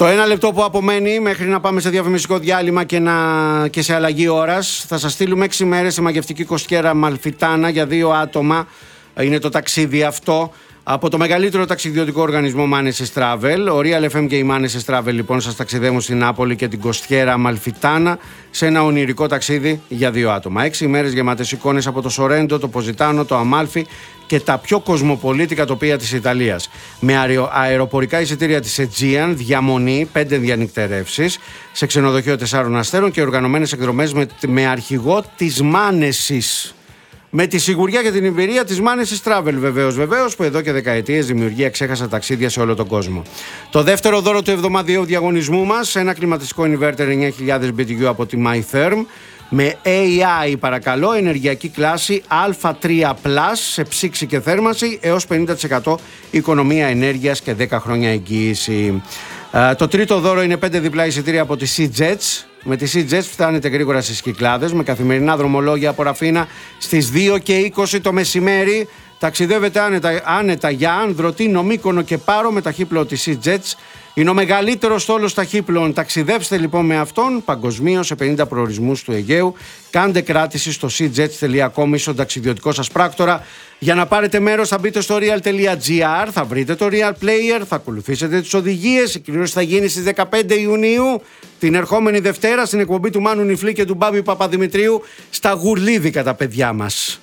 Στο ένα λεπτό που απομένει μέχρι να πάμε σε διαφημιστικό διάλειμμα και σε αλλαγή ώρας, θα σας στείλουμε 6 μέρες σε μαγευτική κοστιέρα Αμαλφιτάνα για 2 άτομα. Είναι το ταξίδι αυτό από το μεγαλύτερο ταξιδιωτικό οργανισμό Manesis Travel. Ο Real FM και η Manesis Travel λοιπόν σας ταξιδεύουν στην Νάπολη και την κοστιέρα Αμαλφιτάνα σε ένα ονειρικό ταξίδι για 2 άτομα. 6 μέρες γεμάτες εικόνες από το Σορέντο, το Ποζιτάνο, το Αμάλφι και τα πιο κοσμοπολίτικα τοπία της Ιταλίας. Με αεροπορικά εισιτήρια της Aegean, διαμονή, 5 διανυκτερεύσεις σε ξενοδοχείο 4 αστέρων και οργανωμένες εκδρομές με αρχηγό της Manesis. Με τη σιγουριά και την εμπειρία της Manesis Travel βεβαίως, που εδώ και δεκαετίες δημιουργεί αξέχαστα ταξίδια σε όλο τον κόσμο. Το δεύτερο δώρο του εβδομαδιαίου διαγωνισμού μας, ένα κλιματιστικό inverter 9.000 BTU από τη MyTherm, με AI παρακαλώ, ενεργειακή κλάση Α3+, σε ψήξη και θέρμανση, έως 50% οικονομία ενέργειας και 10 χρόνια εγγύηση. Το τρίτο δώρο είναι 5 διπλά εισιτήρια από τη SeaJets. Με τη SeaJets φτάνετε γρήγορα στις Κυκλάδες με καθημερινά δρομολόγια από Ραφίνα στις 2:20 το μεσημέρι. Ταξιδεύετε άνετα για Άνδρο, Μύκονο και Πάρο με ταχύπλο της SeaJets. Είναι ο μεγαλύτερος στόλος ταχύπλων. Ταξιδέψτε λοιπόν με αυτόν παγκοσμίως σε 50 προορισμούς του Αιγαίου. Κάντε κράτηση στο seajets.com ή στον ταξιδιωτικό σας πράκτορα. Για να πάρετε μέρος θα μπείτε στο real.gr, θα βρείτε το Real Player, θα ακολουθήσετε τις οδηγίες. Η κλήρωση θα γίνει στις 15 Ιουνίου, την ερχόμενη Δευτέρα, στην εκπομπή του Μάνου Νιφλή και του Μπάμπη Παπαδημητρίου στα Γουρλίδικα τα παιδιά μας.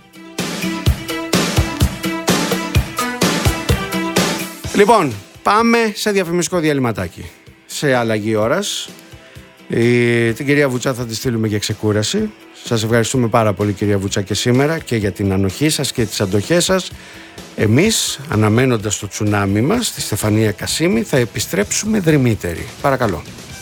Λοιπόν, πάμε σε διαφημιστικό διαλυματάκι. Σε αλλαγή ώρας. Την κυρία Βουτσά θα τη στείλουμε για ξεκούραση. Σας ευχαριστούμε πάρα πολύ κυρία Βουτσά και σήμερα και για την ανοχή σας και τις αντοχές σας. Εμείς, αναμένοντας το τσουνάμι μας, στη Στεφανία Κασίμη, θα επιστρέψουμε δρυμύτεροι. Παρακαλώ.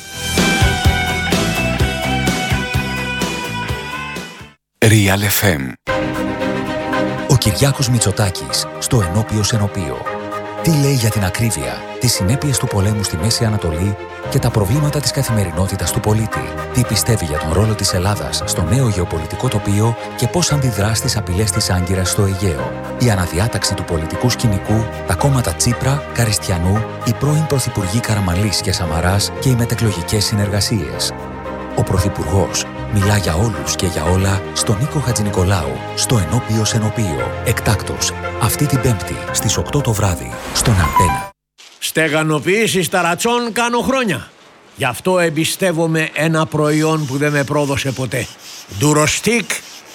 Real FM. Ο Κυριάκος Μητσοτάκης στο Ενώπιο Ενωπίο. Τι λέει για την ακρίβεια, τις συνέπειες του πολέμου στη Μέση Ανατολή και τα προβλήματα της καθημερινότητας του πολίτη. Τι πιστεύει για τον ρόλο της Ελλάδας στο νέο γεωπολιτικό τοπίο και πώς αντιδρά στις απειλές της Άγκυρας στο Αιγαίο. Η αναδιάταξη του πολιτικού σκηνικού, τα κόμματα Τσίπρα, Καριστιανού, οι πρώην πρωθυπουργοί Καραμανλής και Σαμαράς και οι μετεκλογικές συνεργασίες. Ο Πρωθυπουργός μιλά για όλους και για όλα στον Νίκο Χατζηνικολάου, στο Ενώπιο Ενωπίο. Εκτάκτος, αυτή την Πέμπτη στις 8 το βράδυ, στον Αντένα. Στεγανοποίηση ταρατσών κάνω χρόνια. Γι' αυτό εμπιστεύομαι ένα προϊόν που δεν με πρόδωσε ποτέ. Durostic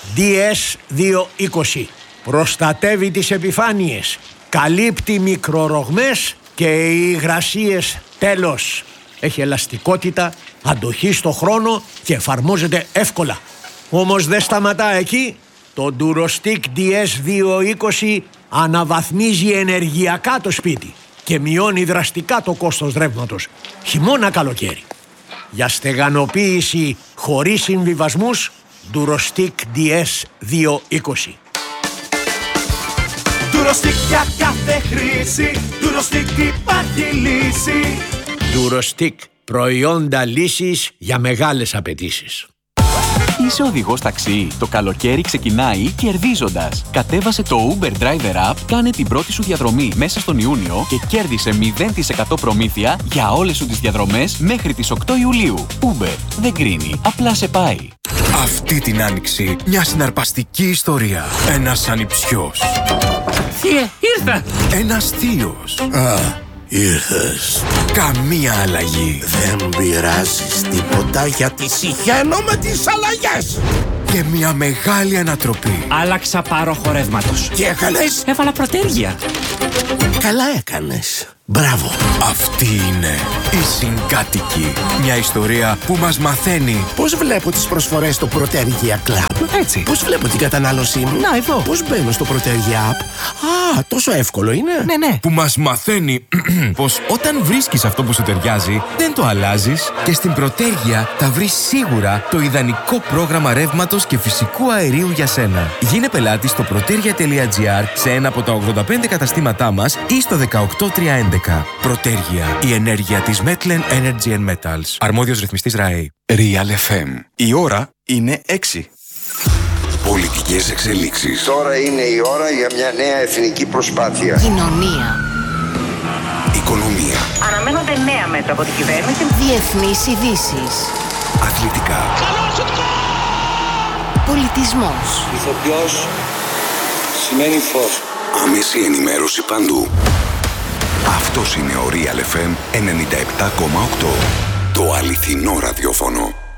DS220. Προστατεύει τις επιφάνειες, καλύπτει μικρορογμές και οι υγρασίες τέλος. Έχει ελαστικότητα, αντοχή στο χρόνο και εφαρμόζεται εύκολα. Όμως δεν σταματά εκεί. Το Durostic DS220 αναβαθμίζει ενεργειακά το σπίτι και μειώνει δραστικά το κόστος ρεύματος, χειμώνα καλοκαίρι. Για στεγανοποίηση χωρίς συμβιβασμούς, Durostic DS220. Durostic για κάθε χρήση, Durostic υπάρχει λύση. Durostic, προϊόντα λύσης για μεγάλες απαιτήσεις. Είσαι οδηγός ταξί. Το καλοκαίρι ξεκινάει κερδίζοντας. Κατέβασε το Uber Driver App, κάνε την πρώτη σου διαδρομή μέσα στον Ιούνιο και κέρδισε 0% προμήθεια για όλες σου τις διαδρομές μέχρι τις 8 Ιουλίου. Uber δεν κρίνει, απλά σε πάει. Αυτή την άνοιξη μια συναρπαστική ιστορία. Ένας ανιψιός. Θεία, ήρθα! Ένας θείος. Ήρθες. Καμία αλλαγή. Δεν πειράζεις τίποτα γιατί συχαίνω με τις αλλαγές. Και μια μεγάλη ανατροπή. Άλλαξα πάροχο ρεύματος. Τι έκανες? Έβαλα προτέργεια. Καλά έκανες. Μπράβο. Αυτή είναι η Συγκάτοικη. Μια ιστορία που μας μαθαίνει πώς βλέπω τις προσφορές στο Protergia Club. Έτσι. Πώς βλέπω την κατανάλωσή μου. Να, εδώ. Πώς μπαίνω στο Protergia App. Α, τόσο εύκολο είναι. Ναι. Που μας μαθαίνει πως όταν βρίσκεις αυτό που σου ταιριάζει, δεν το αλλάζεις και στην Protergia θα βρεις σίγουρα το ιδανικό πρόγραμμα ρεύματος και φυσικού αερίου για σένα. Γίνε πελάτης στο protergia.gr σε ένα από τα 85 καταστήματά μας ή στο 18311. Protergia, η ενέργεια της Metlen Energy and Metals. Αρμόδιος ρυθμιστής ΡΑΕ. Real FM. Η ώρα είναι 6. Πολιτικές εξελίξεις. Τώρα είναι η ώρα για μια νέα εθνική προσπάθεια. Κοινωνία. Οικονομία. Αναμένονται νέα μέτρα από την κυβέρνηση. Διεθνείς ειδήσεις. Αθλητικά. Πολιτισμός. Ηθοποιός σημαίνει φως. Άμεση ενημέρωση παντού. Αυτός είναι ο Real FM 97,8. Το αληθινό ραδιόφωνο.